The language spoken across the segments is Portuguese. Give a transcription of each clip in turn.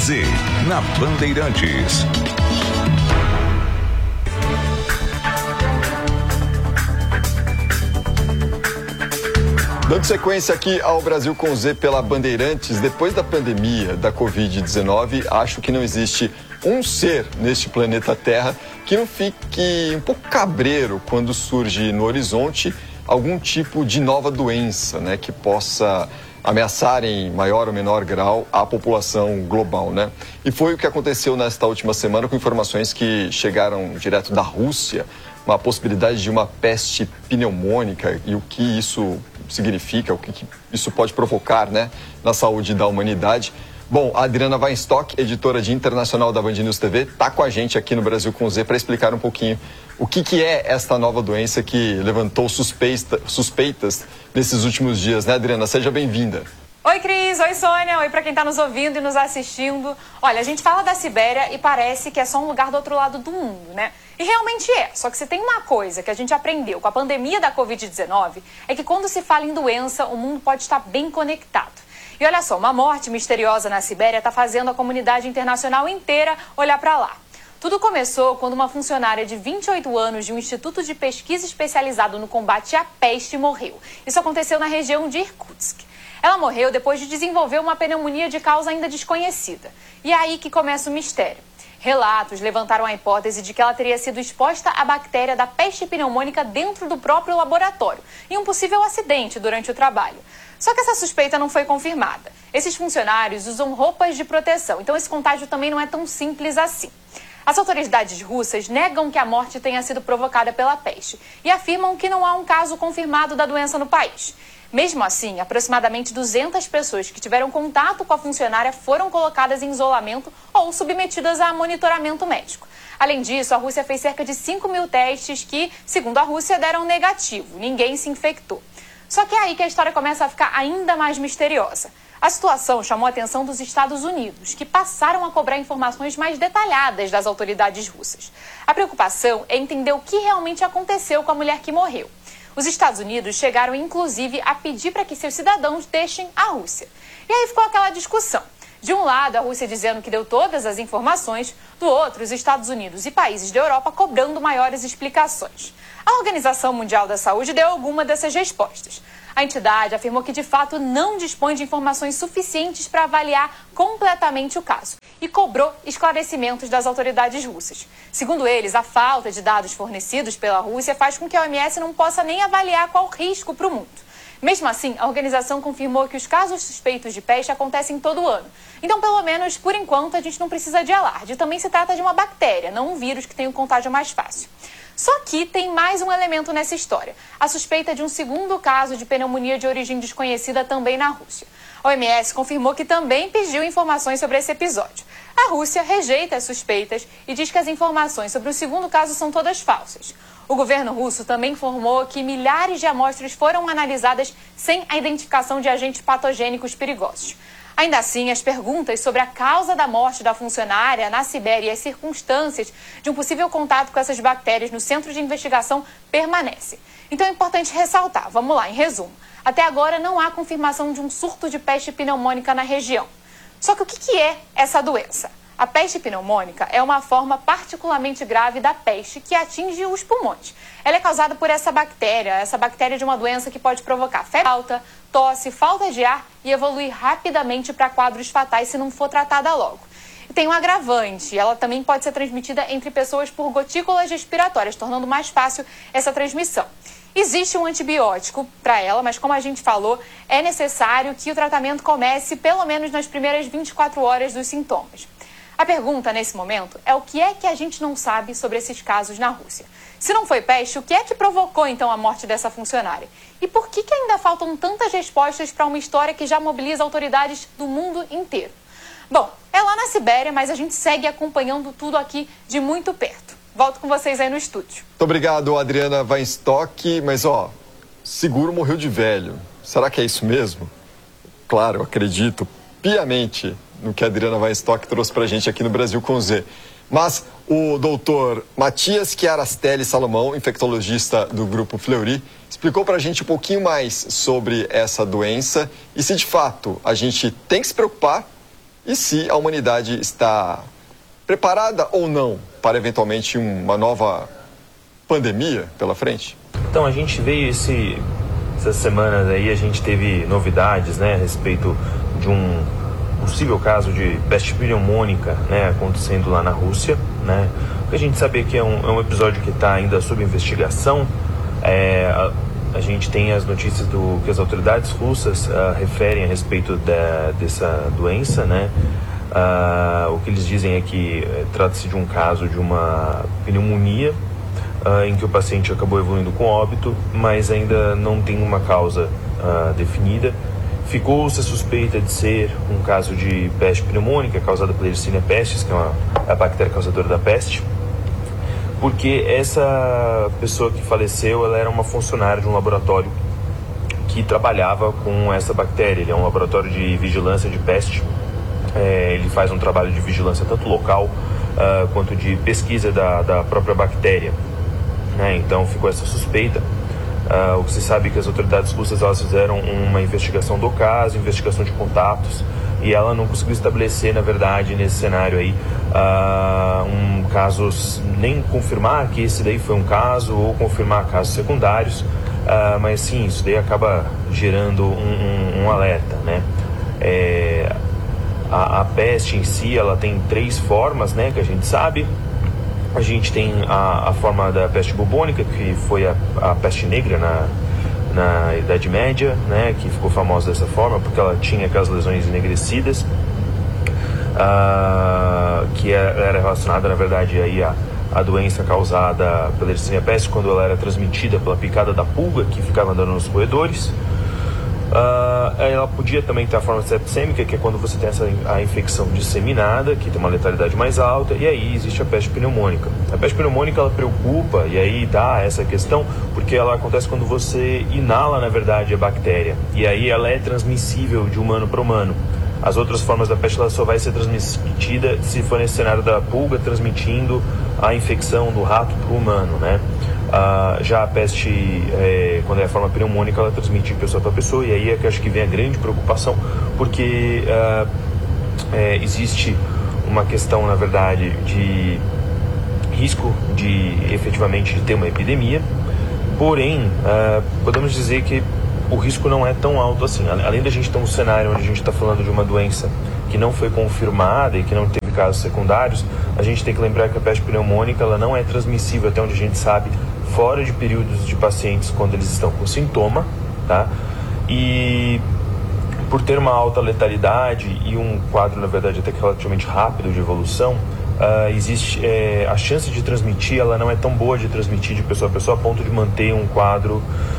Z, na Bandeirantes. Dando sequência aqui ao Brasil com Z pela Bandeirantes, depois da pandemia da Covid-19, acho que não existe um ser neste planeta Terra que não fique um pouco cabreiro quando surge no horizonte algum tipo de nova doença, né, que possa ameaçar em maior ou menor grau a população global, né? E foi o que aconteceu nesta última semana com informações que chegaram direto da Rússia, uma possibilidade de uma peste pneumônica e o que isso significa, o que isso pode provocar, né, na saúde da humanidade. Bom, a Adriana Weinstock, editora de internacional da Band News TV, está com a gente aqui no Brasil com Z para explicar um pouquinho o que é esta nova doença que levantou suspeitas nesses últimos dias, né, Adriana? Seja bem-vinda. Oi, Cris. Oi, Sônia. Oi para quem está nos ouvindo e nos assistindo. Olha, a gente fala da Sibéria e parece que é só um lugar do outro lado do mundo, né? E realmente é. Só que se tem uma coisa que a gente aprendeu com a pandemia da Covid-19 é que quando se fala em doença, o mundo pode estar bem conectado. E olha só, uma morte misteriosa na Sibéria está fazendo a comunidade internacional inteira olhar para lá. Tudo começou quando uma funcionária de 28 anos de um instituto de pesquisa especializado no combate à peste morreu. Isso aconteceu na região de Irkutsk. Ela morreu depois de desenvolver uma pneumonia de causa ainda desconhecida. E é aí que começa o mistério. Relatos levantaram a hipótese de que ela teria sido exposta à bactéria da peste pneumônica dentro do próprio laboratório, em um possível acidente durante o trabalho. Só que essa suspeita não foi confirmada. Esses funcionários usam roupas de proteção, então esse contágio também não é tão simples assim. As autoridades russas negam que a morte tenha sido provocada pela peste e afirmam que não há um caso confirmado da doença no país. Mesmo assim, aproximadamente 200 pessoas que tiveram contato com a funcionária foram colocadas em isolamento ou submetidas a monitoramento médico. Além disso, a Rússia fez cerca de 5.000 testes que, segundo a Rússia, deram negativo. Ninguém se infectou. Só que é aí que a história começa a ficar ainda mais misteriosa. A situação chamou a atenção dos Estados Unidos, que passaram a cobrar informações mais detalhadas das autoridades russas. A preocupação é entender o que realmente aconteceu com a mulher que morreu. Os Estados Unidos chegaram, inclusive, a pedir para que seus cidadãos deixem a Rússia. E aí ficou aquela discussão. De um lado, a Rússia dizendo que deu todas as informações, do outro, os Estados Unidos e países da Europa cobrando maiores explicações. A Organização Mundial da Saúde deu alguma dessas respostas. A entidade afirmou que, de fato, não dispõe de informações suficientes para avaliar completamente o caso e cobrou esclarecimentos das autoridades russas. Segundo eles, a falta de dados fornecidos pela Rússia faz com que a OMS não possa nem avaliar qual o risco para o mundo. Mesmo assim, a organização confirmou que os casos suspeitos de peste acontecem todo ano. Então, pelo menos, por enquanto, a gente não precisa de alarde. Também se trata de uma bactéria, não um vírus que tem um contágio mais fácil. Só que tem mais um elemento nessa história. A suspeita de um segundo caso de pneumonia de origem desconhecida também na Rússia. A OMS confirmou que também pediu informações sobre esse episódio. A Rússia rejeita as suspeitas e diz que as informações sobre o segundo caso são todas falsas. O governo russo também informou que milhares de amostras foram analisadas sem a identificação de agentes patogênicos perigosos. Ainda assim, as perguntas sobre a causa da morte da funcionária na Sibéria e as circunstâncias de um possível contato com essas bactérias no centro de investigação permanecem. Então é importante ressaltar, vamos lá, em resumo. Até agora não há confirmação de um surto de peste pneumônica na região. Só que o que é essa doença? A peste pneumônica é uma forma particularmente grave da peste que atinge os pulmões. Ela é causada por essa bactéria de uma doença que pode provocar febre alta, tosse, falta de ar e evoluir rapidamente para quadros fatais se não for tratada logo. E tem um agravante, ela também pode ser transmitida entre pessoas por gotículas respiratórias, tornando mais fácil essa transmissão. Existe um antibiótico para ela, mas como a gente falou, é necessário que o tratamento comece pelo menos nas primeiras 24 horas dos sintomas. A pergunta, nesse momento, é o que é que a gente não sabe sobre esses casos na Rússia? Se não foi peste, o que é que provocou, então, a morte dessa funcionária? E por que ainda faltam tantas respostas para uma história que já mobiliza autoridades do mundo inteiro? Bom, é lá na Sibéria, mas a gente segue acompanhando tudo aqui de muito perto. Volto com vocês aí no estúdio. Muito obrigado, Adriana Weinstock. Mas, seguro morreu de velho. Será que é isso mesmo? Claro, eu acredito piamente no que a Adriana Weinstock trouxe pra gente aqui no Brasil com Z. Mas o doutor Matias Chiarastelli Salomão, infectologista do Grupo Fleury, explicou pra gente um pouquinho mais sobre essa doença e se de fato a gente tem que se preocupar e se a humanidade está preparada ou não para eventualmente uma nova pandemia pela frente? Então, a gente veio essas semanas aí, a gente teve novidades, né, a respeito de um possível caso de peste pneumônica, né, acontecendo lá na Rússia, né. O que a gente sabe é que é um episódio que está ainda sob investigação. A gente tem as notícias do que as autoridades russas referem a respeito dessa doença, né. O que eles dizem é que trata-se de um caso de uma pneumonia, em que o paciente acabou evoluindo com óbito, mas ainda não tem uma causa definida. Ficou-se a suspeita de ser um caso de peste pneumônica causada pela Yersinia pestis, que é a bactéria causadora da peste, porque essa pessoa que faleceu, ela era uma funcionária de um laboratório que trabalhava com essa bactéria. Ele é um laboratório de vigilância de peste. Ele faz um trabalho de vigilância tanto local quanto de pesquisa da própria bactéria, né? Então ficou essa suspeita. O que se sabe é que as autoridades russas, elas fizeram uma investigação do caso, investigação de contatos, e ela não conseguiu estabelecer, na verdade, nesse cenário aí, casos, nem confirmar que esse daí foi um caso ou confirmar casos secundários, mas sim, isso daí acaba gerando um alerta, né? A peste em si, ela tem 3 formas, né, que a gente sabe. A gente tem a forma da peste bubônica, que foi a peste negra na Idade Média, né, que ficou famosa dessa forma, porque ela tinha aquelas lesões enegrecidas, que era relacionada, na verdade, aí a doença causada pela Yersinia pestis, quando ela era transmitida pela picada da pulga, que ficava andando nos roedores. Ela podia também ter a forma sepsêmica, que é quando você tem a infecção disseminada, que tem uma letalidade mais alta, e aí existe a peste pneumônica. A peste pneumônica, ela preocupa, e aí dá essa questão, porque ela acontece quando você inala, na verdade, a bactéria, e aí ela é transmissível de humano para humano. As outras formas da peste, ela só vai ser transmitida se for nesse cenário da pulga transmitindo a infecção do rato para o humano, né? Já a peste, quando é a forma pneumônica, ela transmite de pessoa para pessoa, e aí é que eu acho que vem a grande preocupação, porque existe uma questão, na verdade, de risco de efetivamente ter uma epidemia, porém, podemos dizer que o risco não é tão alto assim. Além da gente ter um cenário onde a gente está falando de uma doença que não foi confirmada e que não teve casos secundários, a gente tem que lembrar que a peste pneumônica, ela não é transmissível, até onde a gente sabe, fora de períodos de pacientes quando eles estão com sintoma, tá? E por ter uma alta letalidade e um quadro, na verdade, até que relativamente rápido de evolução, existe a chance de transmitir, ela não é tão boa de transmitir de pessoa a pessoa a ponto de manter um quadro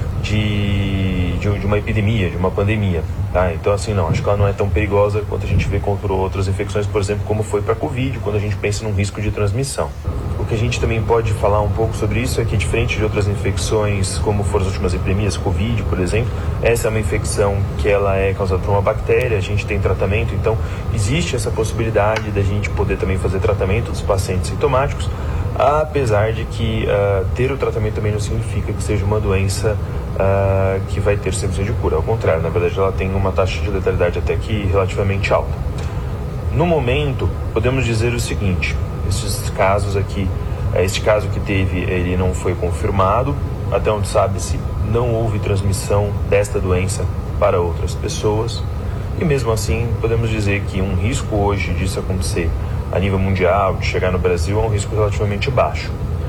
de uma epidemia, de uma pandemia, tá? Então, assim, não, acho que ela não é tão perigosa quanto a gente vê contra outras infecções, por exemplo, como foi para a Covid, quando a gente pensa num risco de transmissão. O que a gente também pode falar um pouco sobre isso é que, diferente de outras infecções, como foram as últimas epidemias, Covid, por exemplo, essa é uma infecção que ela é causada por uma bactéria, a gente tem tratamento, então existe essa possibilidade da gente poder também fazer tratamento dos pacientes sintomáticos, apesar de que ter o tratamento também não significa que seja uma doença que vai ter 100% de cura. Ao contrário, na verdade, ela tem uma taxa de letalidade até que relativamente alta. No momento, podemos dizer o seguinte: esses casos aqui, este caso que teve, ele não foi confirmado, até onde sabe-se, não houve transmissão desta doença para outras pessoas, e mesmo assim, podemos dizer que um risco hoje disso acontecer a nível mundial, de chegar no Brasil, é um risco relativamente baixo.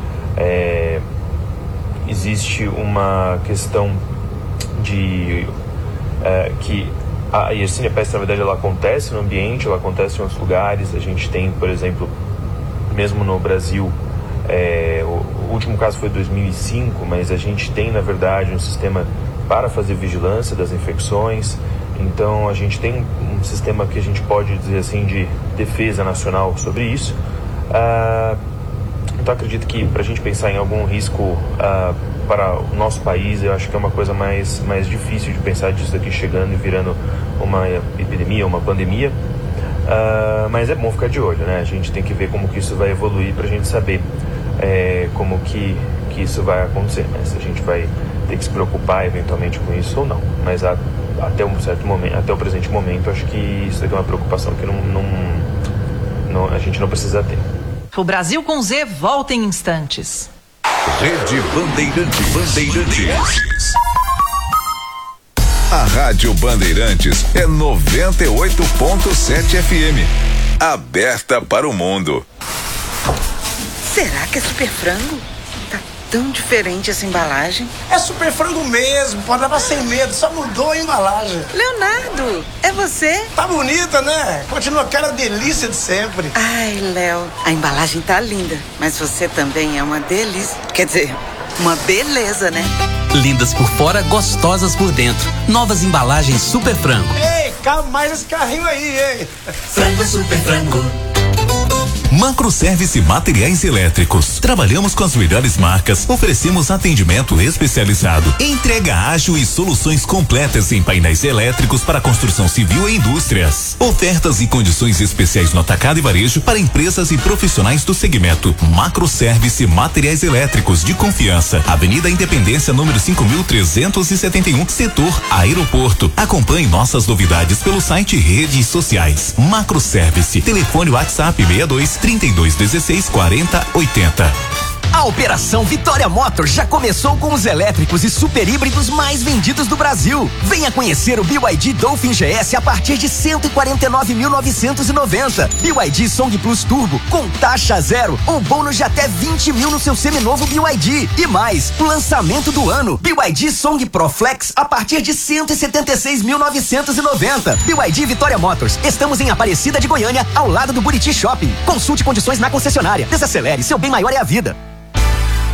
Existe uma questão de que a Yersinia pestis, na verdade, ela acontece no ambiente, ela acontece em outros lugares. A gente tem, por exemplo, mesmo no Brasil, o último caso foi em 2005, mas a gente tem, na verdade, um sistema para fazer vigilância das infecções. Então, a gente tem um sistema que a gente pode dizer assim de defesa nacional sobre isso. Então, acredito que para a gente pensar em algum risco para o nosso país, eu acho que é uma coisa mais difícil de pensar disso aqui chegando e virando uma epidemia, uma pandemia. Mas é bom ficar de olho, né? A gente tem que ver como que isso vai evoluir para a gente saber como que isso vai acontecer, né? Se a gente vai ter que se preocupar eventualmente com isso ou não. Mas até um certo momento, até o presente momento, acho que isso daqui é uma preocupação que a gente não precisa ter. O Brasil com Z volta em instantes. Rede Bandeirantes. A Rádio Bandeirantes é 98.7 FM. Aberta para o mundo. Será que é Super Frango? Tá tão diferente essa embalagem. É Super Frango mesmo, pode levar sem medo, só mudou a embalagem. Leonardo, é você? Tá bonita, né? Continua aquela delícia de sempre. Ai, Léo, a embalagem tá linda, mas você também é uma delícia. Quer dizer, uma beleza, né? Lindas por fora, gostosas por dentro. Novas embalagens Super Frango. Ei, calma mais esse carrinho aí, hein? Frango Super Frango. Macroservice Materiais Elétricos. Trabalhamos com as melhores marcas, oferecemos atendimento especializado, entrega ágil e soluções completas em painéis elétricos para construção civil e indústrias. Ofertas e condições especiais no atacado e varejo para empresas e profissionais do segmento. Macroservice Materiais Elétricos de confiança. Avenida Independência, número 5.371, setor Aeroporto. Acompanhe nossas novidades pelo site e redes sociais. Macroservice. Telefone WhatsApp 62-3216-4080. A Operação Vitória Motors já começou com os elétricos e super híbridos mais vendidos do Brasil. Venha conhecer o BYD Dolphin GS a partir de 149.990. BYD Song Plus Turbo com taxa zero ou bônus de até 20 mil no seu seminovo BYD. E mais, o lançamento do ano, BYD Song Pro Flex a partir de 176.990. BYD Vitória Motors. Estamos em Aparecida de Goiânia, ao lado do Buriti Shopping. Consulte condições na concessionária. Desacelere, seu bem maior é a vida.